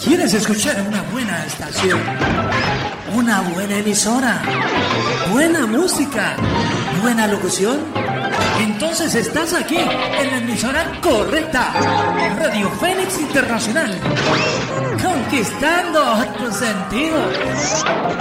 ¿Quieres escuchar una buena estación? Una buena emisora, buena música, buena locución. Entonces estás aquí, en la emisora correcta. Radio Fénix Internacional. Conquistando tus sentidos.